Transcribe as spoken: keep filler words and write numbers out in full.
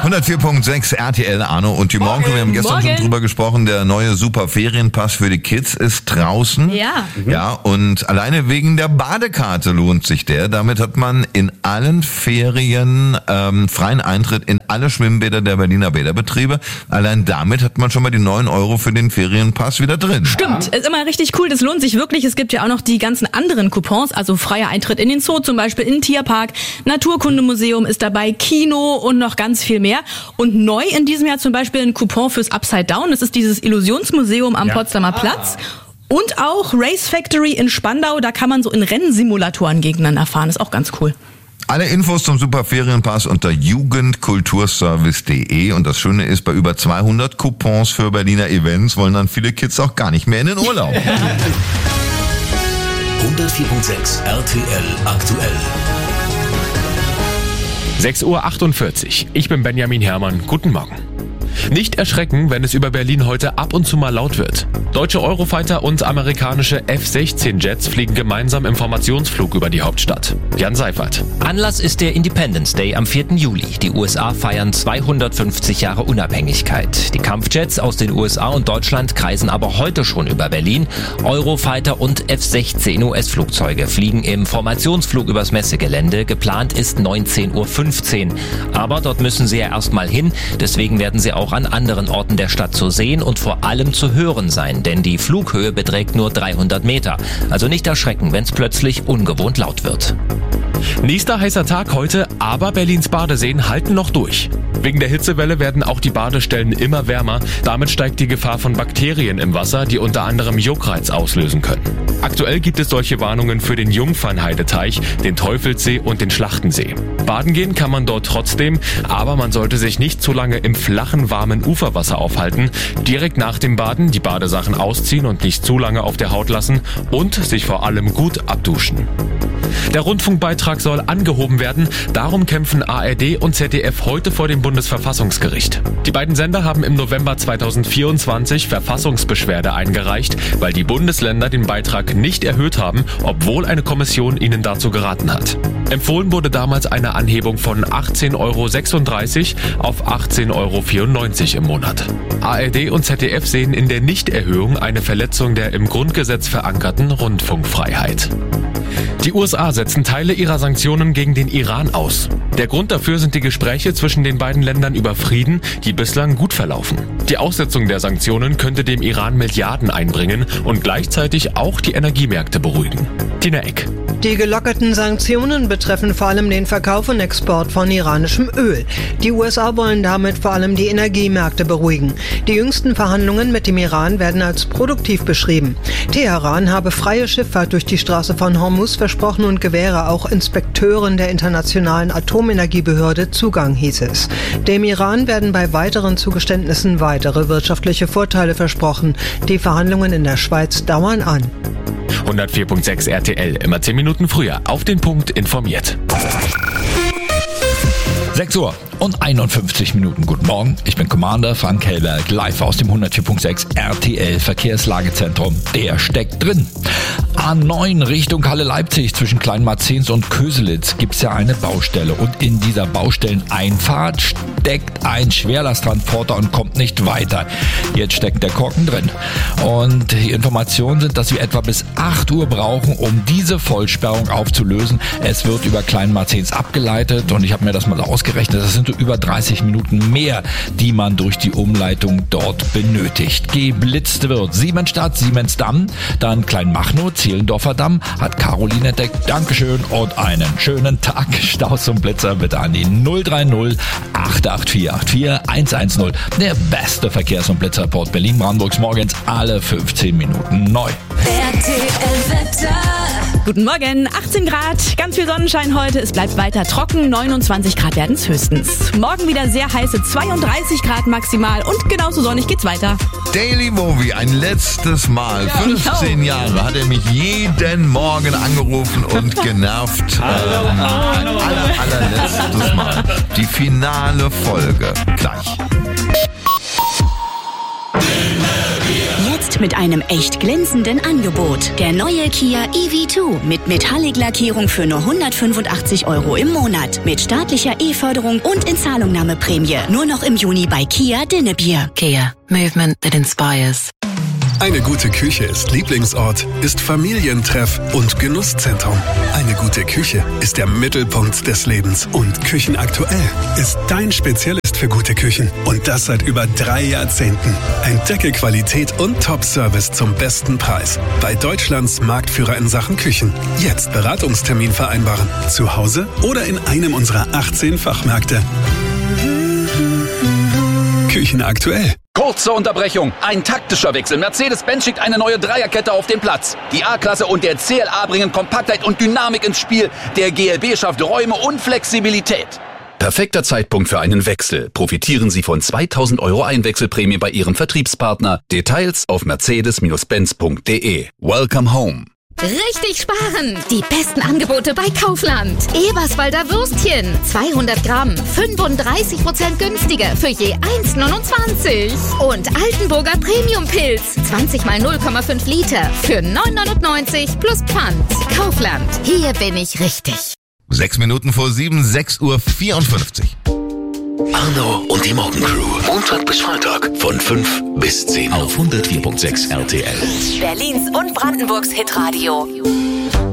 hundertvier Komma sechs R T L, Arno und die Morgen. Wir haben gestern Morgen. schon drüber gesprochen, der neue super Ferienpass für die Kids ist draußen. Ja. Mhm. Ja, und alleine wegen der Badekarte lohnt sich der. Damit hat man in allen Ferien ähm, freien Eintritt in alle Schwimmbäder der Berliner Bäderbetriebe. Allein damit hat man schon mal die neun Euro für den Ferienpass wieder drin. Stimmt, ist immer richtig cool, das lohnt sich wirklich. Es gibt ja auch noch die ganzen anderen Coupons, also freier Eintritt in den Zoo, zum Beispiel in den Tierpark, Naturkundemuseum ist dabei, Kino und noch ganz viel mehr. Und neu in diesem Jahr zum Beispiel ein Coupon fürs Upside Down, das ist dieses Illusionsmuseum am ja. Potsdamer Platz. Und auch Race Factory in Spandau, da kann man so in Rennsimulatoren gegeneinander fahren, ist auch ganz cool. Alle Infos zum Superferienpass unter jugendkulturservice punkt de und das Schöne ist, bei über zweihundert Coupons für Berliner Events wollen dann viele Kids auch gar nicht mehr in den Urlaub. hundertvier Komma sechs R T L aktuell. sechs Uhr achtundvierzig. Ich bin Benjamin Herrmann. Guten Morgen. Nicht erschrecken, wenn es über Berlin heute ab und zu mal laut wird. Deutsche Eurofighter und amerikanische F sechzehn Jets fliegen gemeinsam im Formationsflug über die Hauptstadt. Jan Seifert. Anlass ist der Independence Day am vierten Juli. Die U S A feiern zweihundertfünfzig Jahre Unabhängigkeit. Die Kampfjets aus den U S A und Deutschland kreisen aber heute schon über Berlin. Eurofighter und F sechzehn U S-Flugzeuge fliegen im Formationsflug übers Messegelände. Geplant ist neunzehn Uhr fünfzehn. Aber dort müssen sie ja erstmal hin. Deswegen werden sie auch an anderen Orten der Stadt zu sehen und vor allem zu hören sein, denn die Flughöhe beträgt nur dreihundert Meter. Also nicht erschrecken, wenn es plötzlich ungewohnt laut wird. Nächster heißer Tag heute, aber Berlins Badeseen halten noch durch. Wegen der Hitzewelle werden auch die Badestellen immer wärmer. Damit steigt die Gefahr von Bakterien im Wasser, die unter anderem Juckreiz auslösen können. Aktuell gibt es solche Warnungen für den Jungfernheideteich, den Teufelssee und den Schlachtensee. Baden gehen kann man dort trotzdem, aber man sollte sich nicht zu lange im flachen, warmen Uferwasser aufhalten. Direkt nach dem Baden die Badesachen ausziehen und nicht zu lange auf der Haut lassen und sich vor allem gut abduschen. Der Rundfunkbeitrag soll angehoben werden. Darum kämpfen A R D und Z D F heute vor dem Bundesverfassungsgericht. Die beiden Sender haben im November zweitausendvierundzwanzig Verfassungsbeschwerde eingereicht, weil die Bundesländer den Beitrag nicht erhöht haben, obwohl eine Kommission ihnen dazu geraten hat. Empfohlen wurde damals eine Anhebung von achtzehn Euro sechsunddreißig auf achtzehn Euro vierundneunzig im Monat. A R D und Z D F sehen in der Nichterhöhung eine Verletzung der im Grundgesetz verankerten Rundfunkfreiheit. Die U S A setzen Teile ihrer Sanktionen gegen den Iran aus. Der Grund dafür sind die Gespräche zwischen den beiden Ländern über Frieden, die bislang gut verlaufen. Die Aussetzung der Sanktionen könnte dem Iran Milliarden einbringen und gleichzeitig auch die Energiemärkte beruhigen. Tina Eck. Die gelockerten Sanktionen betreffen vor allem den Verkauf und Export von iranischem Öl. Die U S A wollen damit vor allem die Energiemärkte beruhigen. Die jüngsten Verhandlungen mit dem Iran werden als produktiv beschrieben. Teheran habe freie Schifffahrt durch die Straße von Hormuz versprochen und gewähre auch Inspekteuren der Internationalen Atomenergiebehörde Zugang, hieß es. Dem Iran werden bei weiteren Zugeständnissen weitere wirtschaftliche Vorteile versprochen. Die Verhandlungen in der Schweiz dauern an. hundertvier Komma sechs R T L, immer zehn Minuten früher, auf den Punkt informiert. sechs Uhr und einundfünfzig Minuten. Guten Morgen, ich bin Commander Frank Hellberg, live aus dem hundertvier Komma sechs R T L Verkehrslagezentrum. Der steckt drin. A neun Richtung Halle Leipzig zwischen Kleinmarzens und Köselitz gibt's ja eine Baustelle und in dieser Baustelleneinfahrt steckt ein Schwerlasttransporter und kommt nicht weiter. Jetzt steckt der Korken drin und die Informationen sind, dass wir etwa bis acht Uhr brauchen, um diese Vollsperrung aufzulösen. Es wird über Kleinmarzens abgeleitet und ich habe mir das mal ausgerechnet, das sind so über dreißig Minuten mehr, die man durch die Umleitung dort benötigt. Geblitzt wird Siemensstadt, Siemensdamm, dann Kleinmachnow, Zehlendorfer Damm, hat Caroline entdeckt. Dankeschön und einen schönen Tag. Staus und Blitzer bitte an die null drei null acht acht vier acht vier eins eins null. Der beste Verkehrs- und Blitzreport Berlin-Brandenburgs morgens alle fünfzehn Minuten neu. R T L-Wetter. Guten Morgen, achtzehn Grad, ganz viel Sonnenschein heute, es bleibt weiter trocken, neunundzwanzig Grad werden es höchstens. Morgen wieder sehr heiße zweiunddreißig Grad maximal und genauso sonnig geht's weiter. Daily Movie, ein letztes Mal, fünfzehn Jahre, hat er mich jeden Morgen angerufen und genervt. Hallo, ähm, hallo. aller, allerletztes Mal. Die finale Folge, gleich. Jetzt Jetzt mit einem echt glänzenden Angebot. Der neue Kia E V zwei mit Metallic-Lackierung für nur hundertfünfundachtzig Euro im Monat. Mit staatlicher E-Förderung und Inzahlungnahmeprämie. Nur noch im Juni bei Kia Dinnebier. Kia. Movement that inspires. Eine gute Küche ist Lieblingsort, ist Familientreff und Genusszentrum. Eine gute Küche ist der Mittelpunkt des Lebens. Und Küchenaktuell ist dein Spezialist für gute Küchen. Und das seit über drei Jahrzehnten. Entdecke Qualität und Top-Service zum besten Preis. Bei Deutschlands Marktführer in Sachen Küchen. Jetzt Beratungstermin vereinbaren. Zu Hause oder in einem unserer achtzehn Fachmärkte. Küchenaktuell. Kurze Unterbrechung. Ein taktischer Wechsel. Mercedes-Benz schickt eine neue Dreierkette auf den Platz. Die A-Klasse und der C L A bringen Kompaktheit und Dynamik ins Spiel. Der G L B schafft Räume und Flexibilität. Perfekter Zeitpunkt für einen Wechsel. Profitieren Sie von zweitausend Euro Einwechselprämie bei Ihrem Vertriebspartner. Details auf mercedes Benz punkt de. Welcome home. Richtig sparen! Die besten Angebote bei Kaufland. Eberswalder Würstchen. zweihundert Gramm. fünfunddreißig Prozent günstiger für je eins neunundzwanzig. Und Altenburger Premium-Pilz. zwanzig mal null Komma fünf Liter für neun neunundneunzig plus Pfand. Kaufland. Hier bin ich richtig. Sechs Minuten vor sieben, sechs Uhr vierundfünfzig. Arno und die Morgencrew. Montag bis Freitag von fünf bis zehn auf hundertvier Komma sechs R T L. Berlins und Brandenburgs Hitradio.